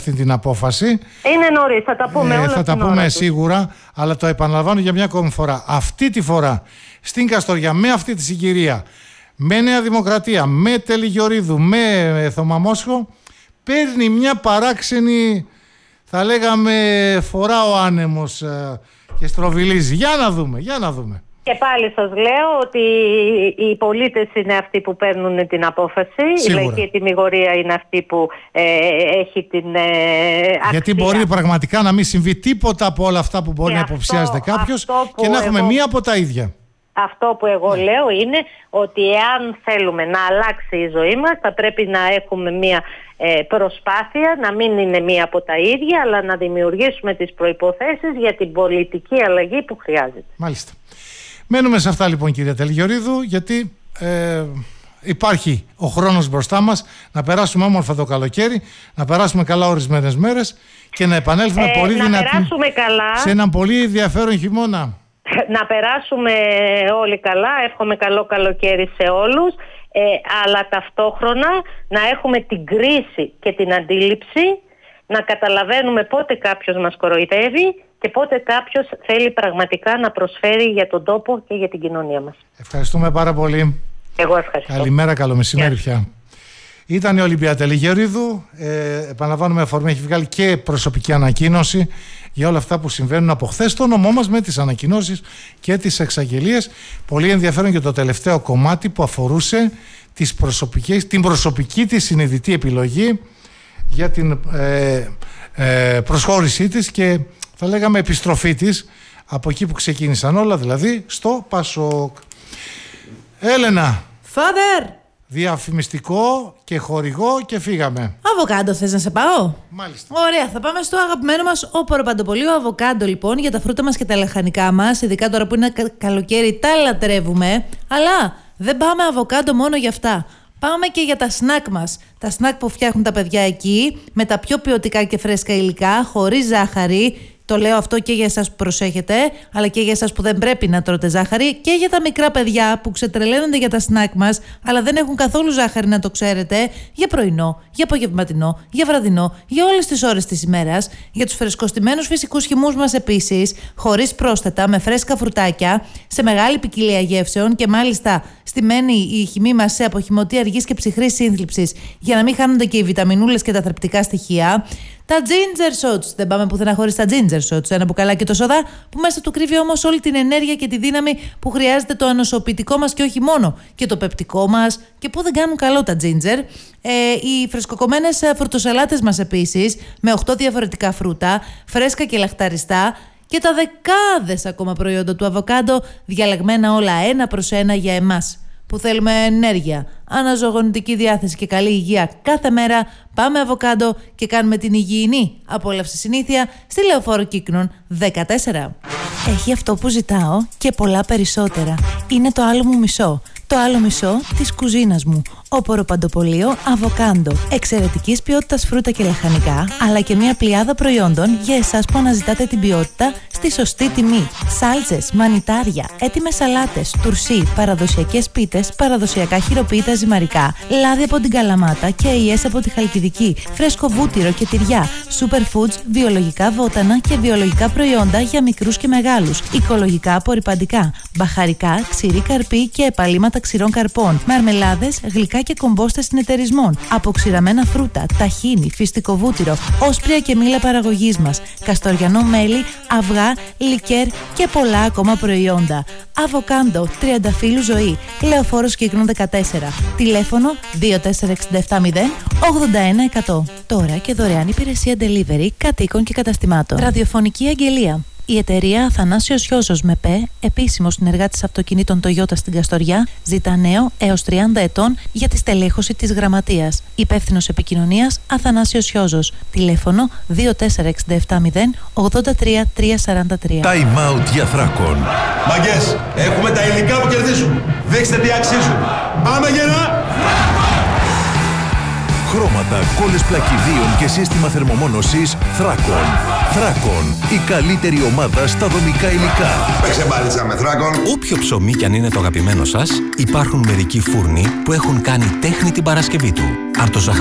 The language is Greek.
αυτή την απόφαση. Είναι νωρίς, θα τα πούμε όλα. Θα τα πούμε σίγουρα, αλλά το επαναλαμβάνω για μια ακόμη φορά. Αυτή τη φορά στην Καστοριά, με αυτή τη συγκυρία, με Νέα Δημοκρατία, με Τελιγιορίδου, με Θωμαμόσχο, παίρνει μια παράξενη, θα λέγαμε, φορά ο άνεμος και στροβιλίζει. Για να δούμε. Και πάλι σας λέω ότι οι πολίτες είναι αυτοί που παίρνουν την απόφαση. Σίγουρα. Η λαϊκή ετυμηγορία είναι αυτή που έχει την αξία. Γιατί μπορεί πραγματικά να μην συμβεί τίποτα από όλα αυτά που μπορεί να υποψιάζεται κάποιος και να έχουμε μία από τα ίδια. Αυτό που εγώ λέω είναι ότι εάν θέλουμε να αλλάξει η ζωή μας, θα πρέπει να έχουμε μία προσπάθεια, να μην είναι μία από τα ίδια, αλλά να δημιουργήσουμε τις προϋποθέσεις για την πολιτική αλλαγή που χρειάζεται. Μάλιστα. Μένουμε σε αυτά λοιπόν, κυρία Τελιγιορίδου, γιατί υπάρχει ο χρόνος μπροστά μας να περάσουμε όμορφα το καλοκαίρι, να περάσουμε καλά ορισμένες μέρες και να επανέλθουμε πολύ δυνατοί σε έναν πολύ ενδιαφέρον χειμώνα. Να περάσουμε όλοι καλά, εύχομαι καλό καλοκαίρι σε όλους, αλλά ταυτόχρονα να έχουμε την κρίση και την αντίληψη, να καταλαβαίνουμε πότε κάποιος μας κοροϊδεύει και πότε κάποιος θέλει πραγματικά να προσφέρει για τον τόπο και για την κοινωνία μας. Ευχαριστούμε πάρα πολύ. Εγώ ευχαριστώ. Καλημέρα, καλό μεσημέρι πια. Ήταν η Ολυμπία Τελιγιορίδου. Επαναλαμβάνουμε, αφορμή έχει βγάλει και προσωπική ανακοίνωση για όλα αυτά που συμβαίνουν από χθες στο νομό μας, με τις ανακοινώσεις και τις εξαγγελίες. Πολύ ενδιαφέρον και το τελευταίο κομμάτι που αφορούσε την προσωπική της συνειδητή επιλογή για την προσχώρησή της και θα λέγαμε επιστροφή της από εκεί που ξεκίνησαν όλα, δηλαδή στο Πασόκ. Έλενα, Father! Διαφημιστικό και χορηγό και φύγαμε. Αβοκάντο θες να σε πάω? Μάλιστα. Ωραία, θα πάμε στο αγαπημένο μας όπορο παντοπολείο Αβοκάντο λοιπόν, για τα φρούτα μας και τα λαχανικά μας, ειδικά τώρα που είναι καλοκαίρι τα λατρεύουμε, αλλά δεν πάμε Αβοκάντο μόνο για αυτά. Πάμε και για τα σνακ μας. Τα σνακ που φτιάχνουν τα παιδιά εκεί, με τα πιο ποιοτικά και φρέσκα υλικά, χωρίς ζάχαρη. Το λέω αυτό και για εσάς που προσέχετε, αλλά και για εσάς που δεν πρέπει να τρώτε ζάχαρη, και για τα μικρά παιδιά που ξετρελαίνονται για τα σνακ μας, αλλά δεν έχουν καθόλου ζάχαρη, να το ξέρετε, για πρωινό, για απογευματινό, για βραδινό, για όλες τις ώρες της ημέρας, για τους φρεσκοστημένους φυσικούς χυμούς μας επίσης, χωρίς πρόσθετα, με φρέσκα φρουτάκια, σε μεγάλη ποικιλία γεύσεων και μάλιστα στημένη η χυμή μας σε αποχυμωτή αργής και ψυχρής σύνθλιψης, για να μην χάνονται και οι βιταμινούλες και τα θρεπτικά στοιχεία. Τα ginger shots, δεν πάμε πουθενά χωρίς τα ginger shots. Ένα μπουκαλάκι το σοδά που μέσα του κρύβει όμως όλη την ενέργεια και τη δύναμη που χρειάζεται το ανοσοποιητικό μας και όχι μόνο, και το πεπτικό μας, και που δεν κάνουν καλό τα ginger. Οι φρεσκοκομμένες φρουτοσαλάτες μας επίσης, με 8 διαφορετικά φρούτα, φρέσκα και λαχταριστά, και τα δεκάδες ακόμα προϊόντα του Αβοκάντο, διαλεγμένα όλα ένα προς ένα για εμάς που θέλουμε ενέργεια, αναζωογονητική διάθεση και καλή υγεία κάθε μέρα. Πάμε Αβοκάντο και κάνουμε την υγιεινή απόλαυση συνήθεια στη Λεωφόρο Κύκνων 14. Έχει αυτό που ζητάω και πολλά περισσότερα. Είναι το άλλο μου μισό. Το άλλο μισό της κουζίνας μου. Όπορο παντοπολείο Αβοκάντο. Εξαιρετικής ποιότητας φρούτα και λαχανικά, αλλά και μια πλειάδα προϊόντων για εσάς που αναζητάτε την ποιότητα στη σωστή τιμή. Σάλτσες, μανιτάρια, έτοιμες σαλάτες, τουρσί, παραδοσιακές πίτες, παραδοσιακά χειροποίητα ζυμαρικά, λάδι από την Καλαμάτα και αειές από τη Χαλκιδική, φρέσκο βούτυρο και τυριά, superfoods, βιολογικά βότανα και βιολογικά προϊόντα για μικρούς και μεγάλους, οικολογικά απορρυπαντικά, μπαχαρικά, ξηρή καρπή και επαλήματα ξηρών καρπών, μαρμελάδες, γλυκά και κομπόστες συνεταιρισμών, αποξηραμένα φρούτα, ταχίνι, φυστικό βούτυρο, όσπρια και μήλα παραγωγής μας, καστοριανό μέλι, αυγά, λικέρ και πολλά ακόμα προϊόντα. Αβοκάντο, τριανταφύλου ζωή, Λεωφόρος Κύκνων 14. Τηλέφωνο 24670 81100. Τώρα και δωρεάν υπηρεσία delivery κατοίκων και καταστημάτων. Ραδιοφωνική αγγελία. Η εταιρεία Αθανάσιος Γιώζος με ΠΕ, επίσημος συνεργάτης αυτοκινήτων Toyota στην Καστοριά, ζητά νέο έως 30 ετών για τη στελέχωση της γραμματείας. Υπεύθυνος επικοινωνίας Αθανάσιος Γιώζος. Τηλέφωνο 24670 83343. Time out για Θράκον. Μαγκές, έχουμε τα υλικά που κερδίζουν. Δείξτε τι αξίζουν. Πάμε γερά! Χρώματα, κόλλες πλακιδίων και σύστημα θερμομόνωσης Θράκον. Θράκον, η καλύτερη ομάδα στα δομικά υλικά. Παίξε μπάλιτσα με Θράκον. Όποιο ψωμί κι αν είναι το αγαπημένο σας, υπάρχουν μερικοί φούρνοι που έχουν κάνει τέχνη την Παρασκευή του.